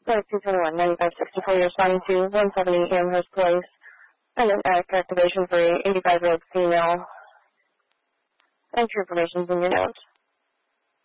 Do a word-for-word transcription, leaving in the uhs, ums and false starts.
North two twenty-one, ninety-five sixty-four, you're responding to one seventy Amherst Place. And an activation for a eighty-five-year-old female. Entry information is in your notes.